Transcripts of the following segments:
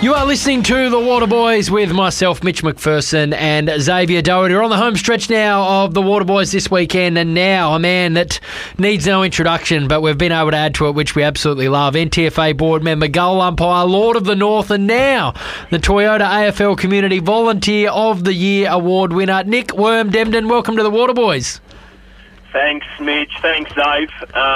You are listening to The Waterboys with myself, Mitch McPherson, and Xavier Doherty. We're on the home stretch now of The Waterboys this weekend, and now a man that needs no introduction, but we've been able to add to it, which we absolutely love. NTFA board member, goal umpire, Lord of the North, and now the Toyota AFL Community Volunteer of the Year award winner, Nick Worm Demden. Welcome to The Waterboys. Thanks, Mitch. Thanks, Dave.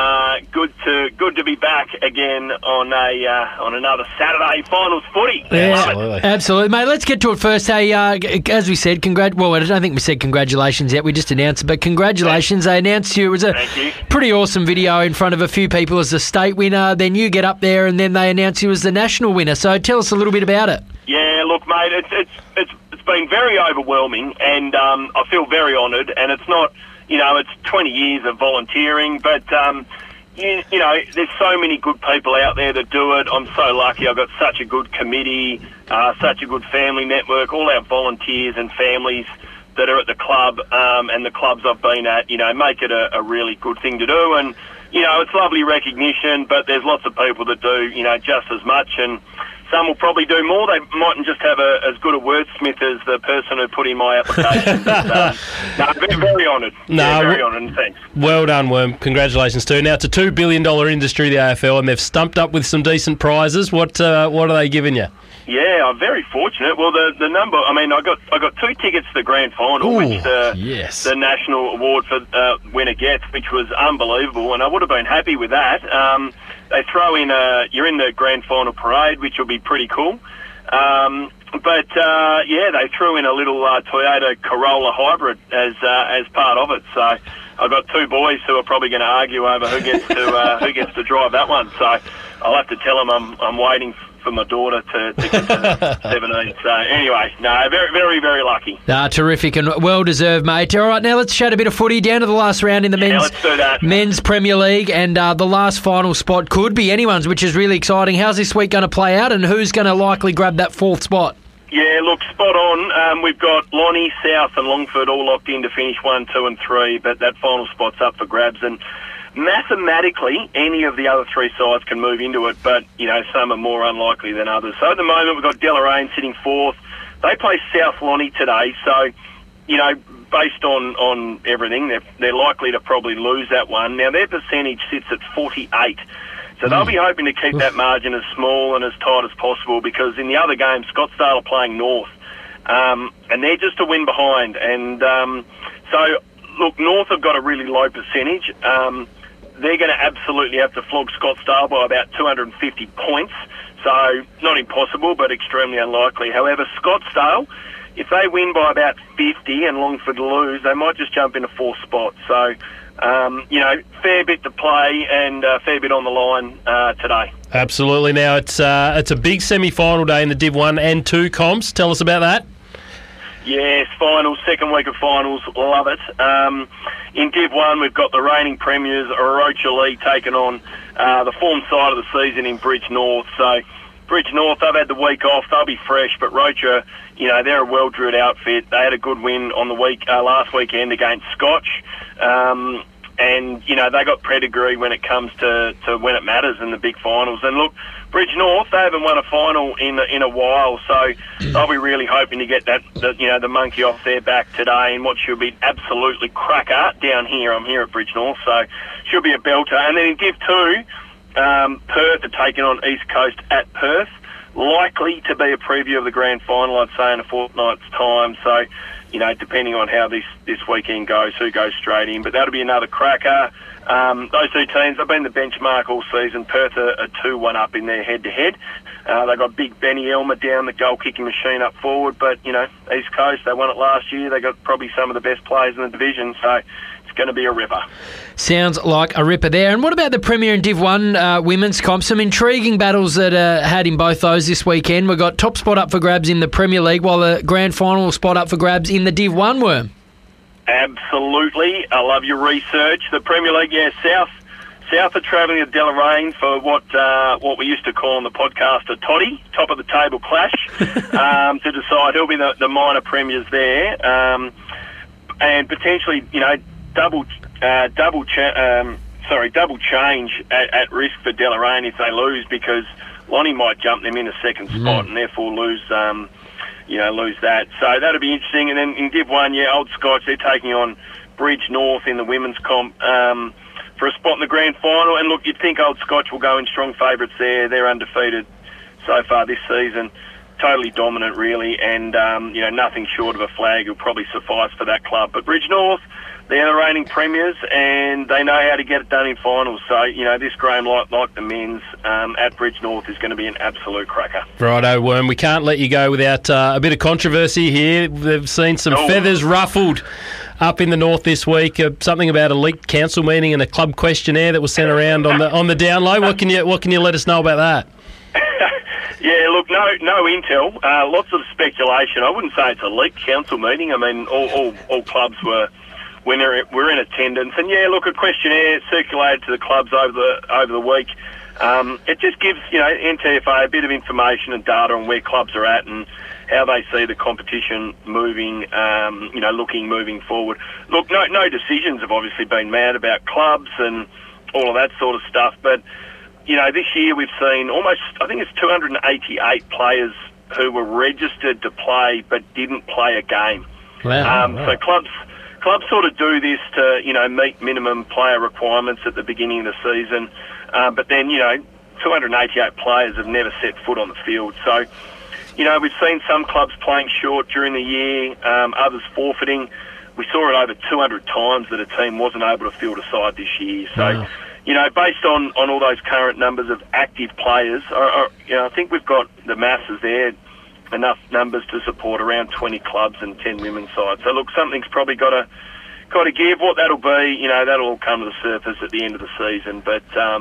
Good to be back again on another Saturday finals footy. Yeah, absolutely, mate. Let's get to it first. Hey, as we said, I don't think we said congratulations yet. We just announced it, but congratulations. They announced you. It was a pretty awesome video in front of a few people as the state winner. Then you get up there, and then they announce you as the national winner. So tell us a little bit about it. Yeah, look, mate, it's been very overwhelming, and I feel very honoured. And it's not. It's 20 years of volunteering, but, there's so many good people out there that do it. I'm so lucky. I've got such a good committee, such a good family network, all our volunteers and families that are at the club and the clubs I've been at, make it a really good thing to do. And, it's lovely recognition, but there's lots of people that do, just as much. And some will probably do more. They mightn't just have as good a wordsmith as the person who put in my application. Very honoured. Very honoured, and thanks. Well done, Worm. Congratulations too. Now, it's a $2 billion industry, the AFL, and they've stumped up with some decent prizes. What are they giving you? Yeah, I'm very fortunate. Well, the number, I got 2 tickets to the grand final, which the national award for winner gets, which was unbelievable, and I would have been happy with that. They throw in you're in the grand final parade, which will be pretty cool. But they threw in a little Toyota Corolla hybrid as part of it. So I've got 2 boys who are probably going to argue over who gets to drive that one. So I'll have to tell them I'm waiting for my daughter to get to 17. So anyway, very, very, very lucky. Terrific and well-deserved, mate. All right, now let's chat a bit of footy. Down to the last round in the men's Premier League, and the last final spot could be anyone's, which is really exciting. How's this week going to play out, and who's going to likely grab that 4th spot? Yeah, look, spot on. We've got Lonnie, South and Longford all locked in to finish 1, 2 and 3, but that final spot's up for grabs. And mathematically, any of the other 3 sides can move into it, but, some are more unlikely than others. So at the moment, we've got Deloraine sitting 4th. They play South Lonnie today, so, based on everything, they're likely to probably lose that one. Now, their percentage sits at 48. So they'll be hoping to keep that margin as small and as tight as possible, because in the other game, Scottsdale are playing North, and they're just a win behind. And so, look, North have got a really low percentage. They're going to absolutely have to flog Scottsdale by about 250 points. So not impossible, but extremely unlikely. However, Scottsdale, if they win by about 50 and Longford lose, they might just jump into 4th spot. So, fair bit to play and a fair bit on the line today. Absolutely. Now, it's a big semi-final day in the Div 1 and 2 comps. Tell us about that. Yes, finals, second week of finals, love it. In Div 1, we've got the reigning premiers, Orocha Lee, taking on the form side of the season in Bridge North. So, Bridge North, they've had the week off, they'll be fresh, but Rocha, they're a well-drilled outfit. They had a good win on the last weekend against Scotch. And, they got pedigree when it comes to when it matters in the big finals. And look, Bridge North, they haven't won a final in a while, so they'll be really hoping to get the monkey off their back today in what should be absolutely cracker down here. I'm here at Bridge North, so should be a belter. And then in Div 2, Perth are taking on East Coast at Perth. Likely to be a preview of the grand final, I'd say, in a fortnight's time. So, depending on how this weekend goes, who goes straight in. But that'll be another cracker. Those 2 teams, they've been the benchmark all season. Perth are 2-1 up in their head-to-head. They've got big Benny Elmer down the goal-kicking machine up forward. But, East Coast, they won it last year. They got probably some of the best players in the division. So it's going to be a ripper. Sounds like a ripper there. And what about the Premier and Div 1 women's comp? Some intriguing battles that had in both those this weekend. We've got top spot up for grabs in the Premier League, while the grand final spot up for grabs in the Div 1, Worm. Absolutely. I love your research. The Premier League, South are travelling to Deloraine for what we used to call on the podcast a toddy, top of the table clash, to decide who'll be the minor premiers there, and potentially, double change at risk for Deloraine if they lose, because Lonnie might jump them in a second spot and therefore lose that. So that'll be interesting. And then in Div 1, Old Scotch, they're taking on Bridge North in the women's comp for a spot in the grand final. And look, you'd think Old Scotch will go in strong favourites there. They're undefeated so far this season. Totally dominant, really. And, nothing short of a flag will probably suffice for that club. But Bridge North, they're the reigning premiers, and they know how to get it done in finals. So, this Graham, like the men's, at Bridge North is going to be an absolute cracker. Righto, Worm. We can't let you go without a bit of controversy here. They've seen some feathers ruffled up in the north this week. Something about a leaked council meeting and a club questionnaire that was sent around on the down low. What can you let us know about that? Yeah, look, no intel. Lots of speculation. I wouldn't say it's a leaked council meeting. I mean, all clubs were in attendance, and a questionnaire circulated to the clubs over the week. It just gives NTFA a bit of information and data on where clubs are at and how they see the competition moving. Moving forward. Look, no decisions have obviously been made about clubs and all of that sort of stuff, but this year we've seen I think it's 288 players who were registered to play but didn't play a game. Wow. So clubs sort of do this to, meet minimum player requirements at the beginning of the season. But then, 288 players have never set foot on the field. So, we've seen some clubs playing short during the year, others forfeiting. We saw it over 200 times that a team wasn't able to field a side this year. So, based on all those current numbers of active players, I think we've got the masses there, enough numbers to support around 20 clubs and 10 women's sides. So look, something's probably got to give. What that'll be, that'll all come to the surface at the end of the season. But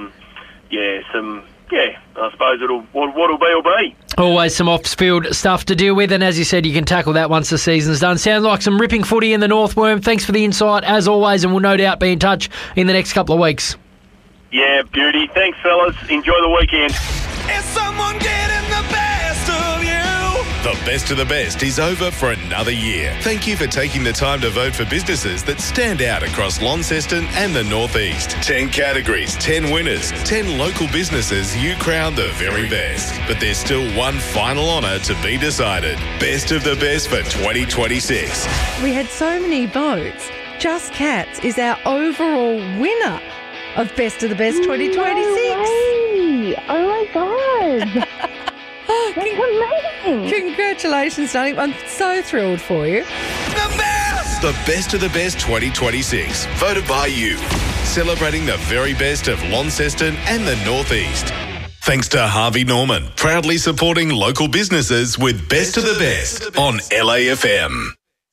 I suppose what'll be will be. Always some off-field stuff to deal with, and as you said, you can tackle that once the season's done. Sounds like some ripping footy in the North, Worm. Thanks for the insight as always, and we'll no doubt be in touch in the next couple of weeks. Yeah, beauty. Thanks, fellas. Enjoy the weekend. Is someone getting the best of you? The Best of the Best is over for another year. Thank you for taking the time to vote for businesses that stand out across Launceston and the North East. 10 categories, 10 winners, 10 local businesses you crown the very best. But there's still one final honour to be decided. Best of the Best for 2026. We had so many votes. Just Cats is our overall winner of Best of the Best 2026. No way. Oh my God. That's amazing. Congratulations, darling. I'm so thrilled for you. The best! The Best of the Best 2026, voted by you. Celebrating the very best of Launceston and the North East. Thanks to Harvey Norman, proudly supporting local businesses with Best of the Best on LAFM.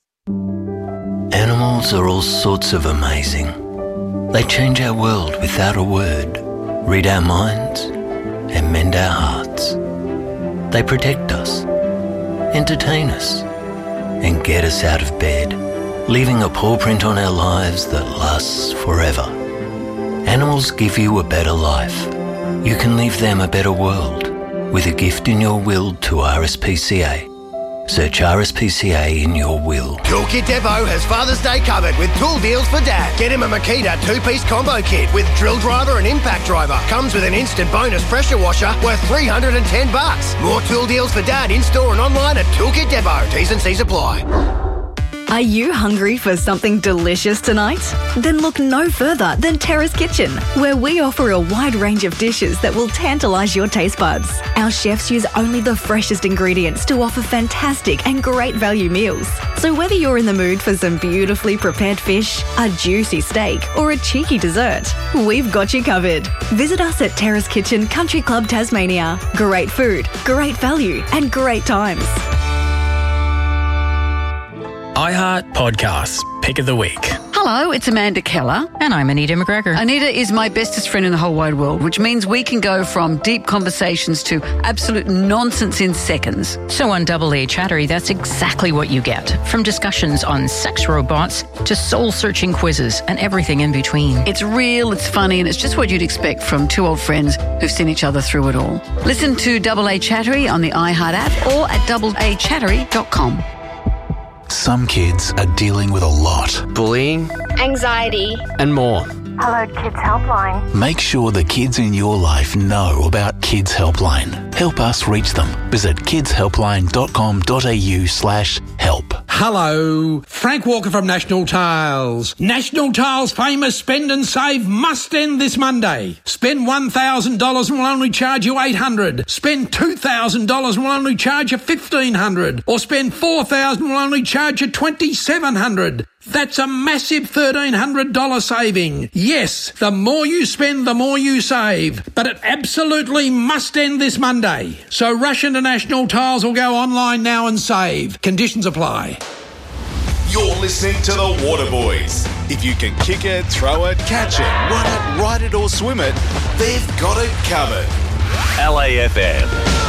Animals are all sorts of amazing. They change our world without a word, read our minds, and mend our hearts. They protect us, entertain us, and get us out of bed, leaving a paw print on our lives that lasts forever. Animals give you a better life. You can leave them a better world with a gift in your will to RSPCA. Search RSPCA in your will. Toolkit Depot has Father's Day covered with tool deals for Dad. Get him a Makita 2-piece combo kit with drill driver and impact driver. Comes with an instant bonus pressure washer worth $310. More tool deals for Dad in-store and online at Toolkit Depot. T's and C's apply. Are you hungry for something delicious tonight? Then look no further than Terrace Kitchen, where we offer a wide range of dishes that will tantalise your taste buds. Our chefs use only the freshest ingredients to offer fantastic and great value meals. So whether you're in the mood for some beautifully prepared fish, a juicy steak, or a cheeky dessert, we've got you covered. Visit us at Terrace Kitchen Country Club Tasmania. Great food, great value, and great times. iHeart Podcasts, Pick of the Week. Hello, it's Amanda Keller. And I'm Anita McGregor. Anita is my bestest friend in the whole wide world, which means we can go from deep conversations to absolute nonsense in seconds. So on Double A Chattery, that's exactly what you get. From discussions on sex robots to soul-searching quizzes and everything in between. It's real, it's funny, and it's just what you'd expect from two old friends who've seen each other through it all. Listen to Double A Chattery on the iHeart app or at doubleachattery.com. Some kids are dealing with a lot. Bullying, anxiety, and more. Hello, Kids Helpline. Make sure the kids in your life know about Kids Helpline. Help us reach them. Visit kidshelpline.com.au/help. Hello, Frank Walker from National Tiles. National Tiles' famous Spend and Save must end this Monday. Spend $1,000 and we'll only charge you $800. Spend $2,000 and we'll only charge you $1,500. Or spend $4,000 and we'll only charge you $2,700. That's a massive $1,300 saving. Yes, the more you spend, the more you save. But it absolutely must end this Monday. So rush into National Tiles or go online now and save. Conditions apply. You're listening to the Waterboys. If you can kick it, throw it, catch it, run it, ride it or swim it, they've got it covered. LAFM.